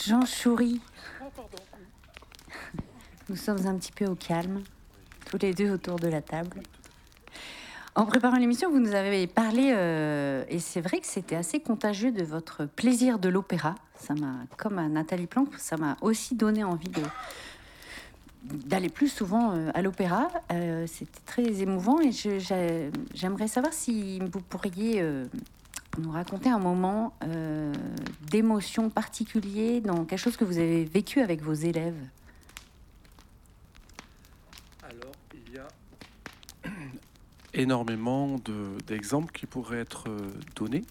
Jean Choury. Nous sommes un petit peu au calme, tous les deux autour de la table. En préparant l'émission, vous nous avez parlé, et c'est vrai que c'était assez contagieux, de votre plaisir de l'opéra. Ça m'a, comme à Nathalie Planck, ça m'a aussi donné envie d'aller plus souvent à l'opéra. C'était très émouvant et j'aimerais savoir si vous pourriez nous raconter un moment d'émotion particulier dans quelque chose que vous avez vécu avec vos élèves. Alors, il y a énormément d'exemples qui pourraient être donnés.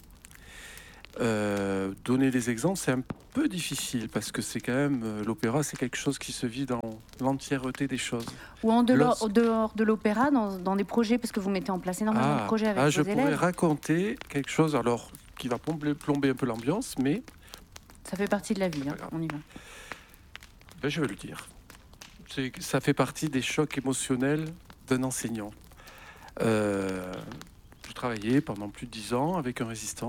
Donner des exemples, c'est un peu difficile parce que c'est quand même l'opéra, c'est quelque chose qui se vit dans l'entièreté des choses. Ou en dehors de l'opéra, dans des projets, parce que vous mettez en place énormément de projets avec vos élèves. Je pourrais raconter quelque chose alors qui va plomber un peu l'ambiance, mais ça fait partie de la vie. On y va. Ben, je vais le dire. Ça fait partie des chocs émotionnels d'un enseignant. J'ai travaillé pendant plus de 10 ans avec un résistant.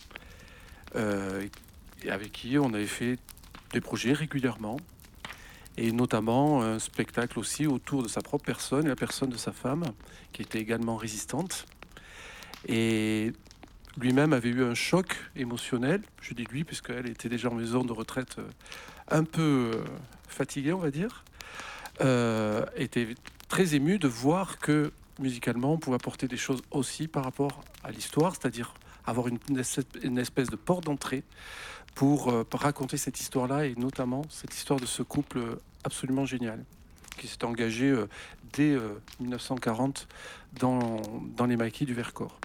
Et avec qui on avait fait des projets régulièrement, et notamment un spectacle aussi autour de sa propre personne et la personne de sa femme, qui était également résistante. Et lui-même avait eu un choc émotionnel, je dis lui, puisqu'elle était déjà en maison de retraite, un peu fatiguée, on va dire, était très ému de voir que musicalement, on pouvait apporter des choses aussi par rapport à l'histoire, c'est-à-dire avoir une espèce de porte d'entrée pour raconter cette histoire-là, et notamment cette histoire de ce couple absolument génial, qui s'est engagé dès 1940 dans les maquis du Vercors.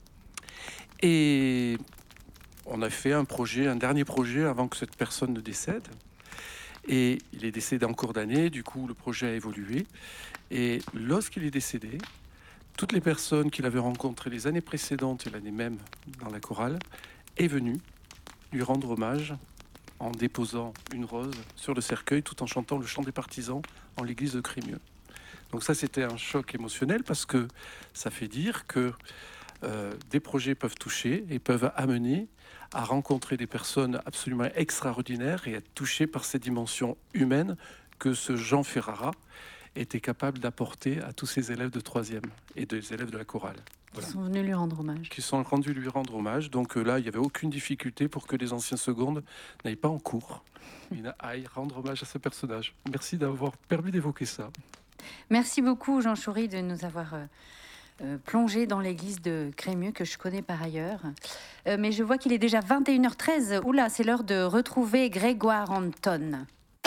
Et on a fait un dernier projet avant que cette personne ne décède. Et il est décédé en cours d'année, du coup le projet a évolué. Et lorsqu'il est décédé, toutes les personnes qu'il avait rencontrées les années précédentes et l'année même dans la chorale est venue lui rendre hommage en déposant une rose sur le cercueil tout en chantant le chant des partisans en l'église de Crémieux. Donc ça, c'était un choc émotionnel parce que ça fait dire que des projets peuvent toucher et peuvent amener à rencontrer des personnes absolument extraordinaires et être touchés par ces dimensions humaines que ce Jean Ferrara était capable d'apporter à tous ses élèves de 3e et des élèves de la chorale. Voilà. Qui sont venus lui rendre hommage. Qui sont venus lui rendre hommage. Donc là, il n'y avait aucune difficulté pour que les anciens secondes n'aillent pas en cours. Ils aillent rendre hommage à ce personnage. Merci d'avoir permis d'évoquer ça. Merci beaucoup, Jean Choury, de nous avoir plongé dans l'église de Crémieux, que je connais par ailleurs. Mais je vois qu'il est déjà 21h13. Oula, c'est l'heure de retrouver Grégoire Anton.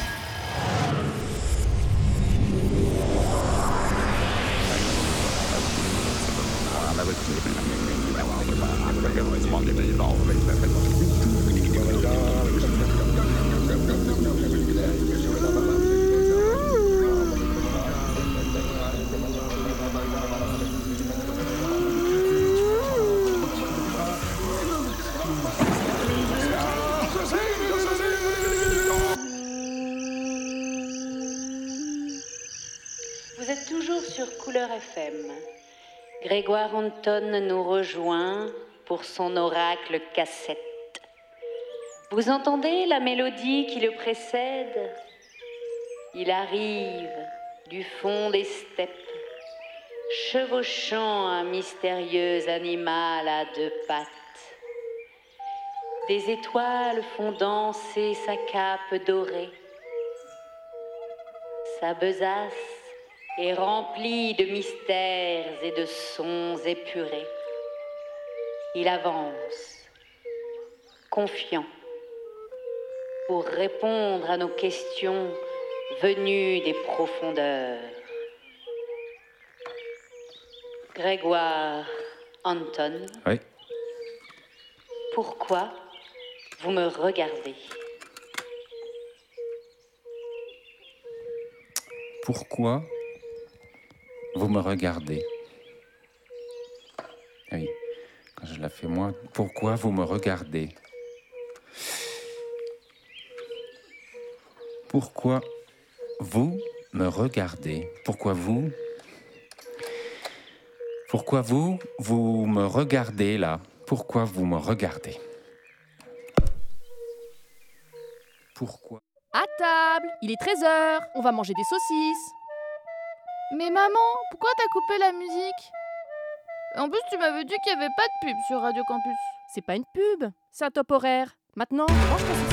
Vous êtes toujours sur Couleur FM. Grégoire Anton nous rejoint pour son oracle cassette. Vous entendez la mélodie qui le précède? Il arrive du fond des steppes, chevauchant un mystérieux animal à 2 pattes. Des étoiles font danser sa cape dorée. Sa besace est remplie de mystères et de sons épurés. Il avance, confiant, pour répondre à nos questions venues des profondeurs. Grégoire Anton. Oui. Pourquoi vous me regardez? Pourquoi vous me regardez? Ah oui, quand je la fais moi, pourquoi vous me regardez? Pourquoi vous me regardez? Pourquoi vous me regardez là? Pourquoi vous me regardez? Pourquoi? À table, il est 13h, on va manger des saucisses. Mais maman, pourquoi t'as coupé la musique? En plus, tu m'avais dit qu'il n'y avait pas de pub sur Radio Campus. C'est pas une pub, c'est un top horaire. Maintenant, mange ton saucisse.